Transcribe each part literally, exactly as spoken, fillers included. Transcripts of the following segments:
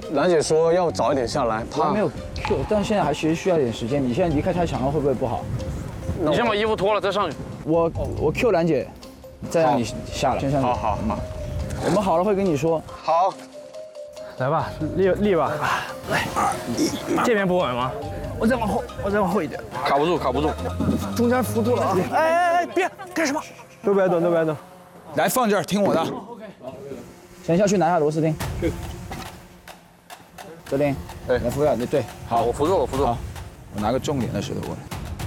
兰姐说要早一点下来，怕没有 Q， 但现在还其实需要点时间。你现在离开太长了，会不会不好？ 你先把衣服脱了再上去。 我我 Q 兰姐，再让你下来，先上去。 好好好， 我们好了会跟你说。 好， 来吧，立立吧。来，这边不稳吗？ 我再往后，我再往后一点。 卡不住，卡不住。 中间扶住了啊！哎哎哎，别干什么？ 都别动，都别动。 来放这儿，听我的。先下去拿下螺丝钉。 去。 泽林， 对， 来扶下，对对， 好，我扶住，我扶住。 好，我拿个重点的石头过来。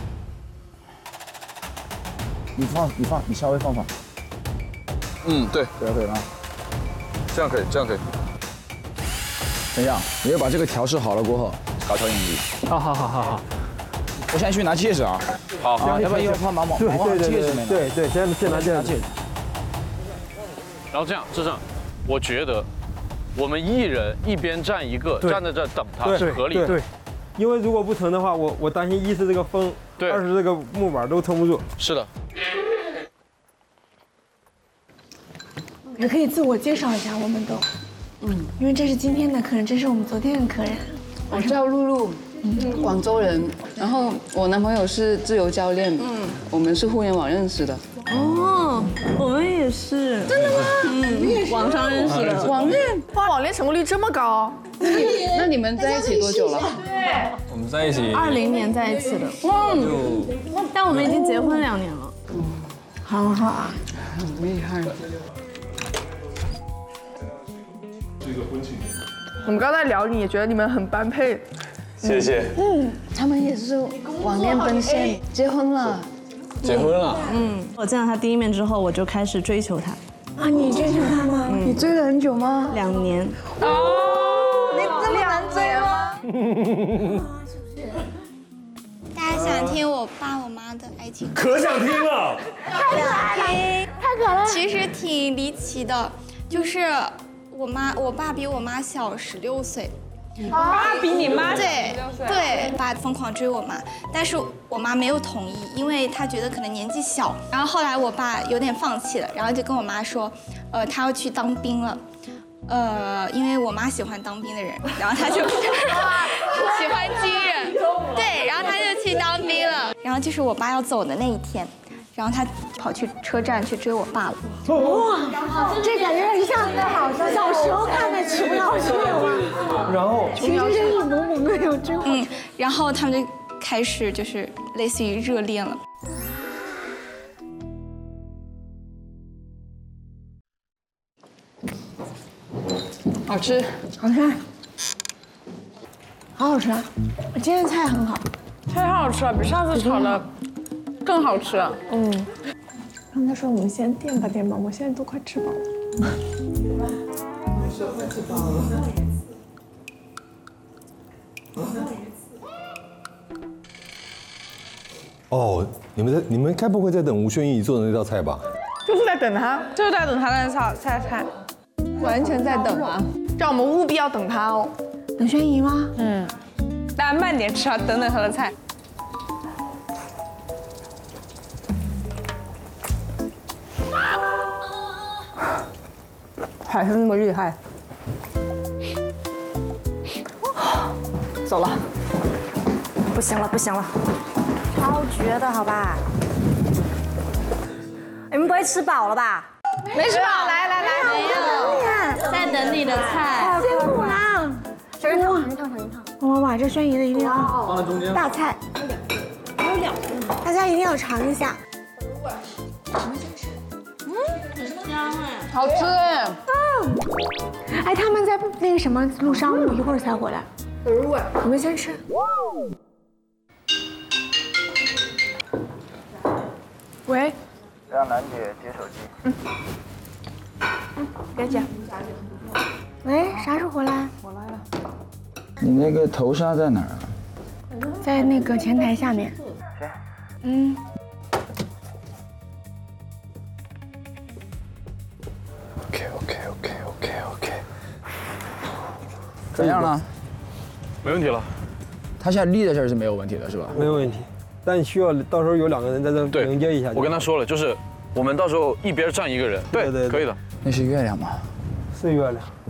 你放，你放，你稍微放放。 嗯，对， 对对啊。 这样可以，这样可以。 等一下，你要把这个调试好了过后，搞调音机。 好好好好好。 我现在去拿戒指啊。 好， 啊，要不然一会儿怕忙忙忙忘戒指没拿。 对对，先先拿戒指。 然后这样，志胜，我觉得我们一人一边站一个，站在这等他是合理的。 对，因为如果不成的话，我我担心一是这个风， 对， 二是这个木板都撑不住。 是的。 也可以自我介绍一下，我们都，嗯，因为这是今天的客人，这是我们昨天的客人。 我叫露露，嗯，广州人，然后我男朋友是自由教练，嗯，我们是互联网认识的。 哦，我们也是。 真的吗？ 嗯，网上认识的。 网恋？ 哇，网恋成功率这么高？ 那你们在一起多久了？ 对， 我们在一起二零年在一起的。哇，但我们已经结婚两年了。 嗯，好好啊， 很厉害。 我们刚才聊，你也觉得你们很般配。 谢谢。 嗯，他们也是网恋奔现，结婚了。 结婚了。 嗯，我见到他第一面之后，我就开始追求他。 啊，你追求他吗？你追了很久吗？ 两年。 哦，你这么难追吗？ 大家想听我爸我妈的爱情？ 可想听了。 太想听，太可了。其实挺离奇的，就是我妈，我爸比我妈小十六岁。 爸比你妈小对对，爸疯狂追我妈，但是我妈没有同意，因为她觉得可能年纪小。然后后来我爸有点放弃了，然后就跟我妈说，呃，他要去当兵了。呃，因为我妈喜欢当兵的人，然后他就喜欢军人，对，然后他就去当兵了。然后就是我爸要走的那一天，然后他跑去车站去追我爸了。 哇，这感觉很像小时候看的《琼瑶剧》吗？ 然后其实是一浓浓的有真话。 嗯，然后他们就开始就是类似于热恋了。 好吃， 好吃，好好吃啊！今天的菜很好， 太好吃了，比上次炒的更好吃。 嗯。他们说我们先垫吧垫吧，我现在都快吃饱了。快吃饱了。 哦，你们在你们该不会在等吴宣仪做的那道菜吧？ 就是在等他，就是在等他的炒菜菜， 完全在等啊！让我们务必要等他哦。等宣仪吗？ 嗯，大家慢点吃啊，等等他的菜。 还是那么厉害。走了。 不行了，不行了，超绝的好吧？你们不会吃饱了吧？ 没吃饱，来来来， 没有，在等你的菜。 辛苦啦！ 尝一尝，尝一尝，尝一尝。 哇哇，这宣仪的一定要放在中间。 大菜，还有两个，大家一定要尝一下。 嗯，很香哎， 好吃哎。 嗯，哎，他们在那个什么录商务，一会儿才回来。 入味， 我们先吃。喂。 让兰姐接手机。 嗯。嗯，别接。喂，啥时候回来？ 我来了。你那个头纱在哪儿啊？ 在那个前台下面。 行。 嗯。 OK OK OK OK OK。怎样了？ 没问题了。 他现在立在这儿是没有问题的，是吧？ 没有问题，但需要到时候有两个人在这迎接一下。 我跟他说了，就是我们到时候一边站一个人。对对，可以的。 那是月亮吗？ 是月亮。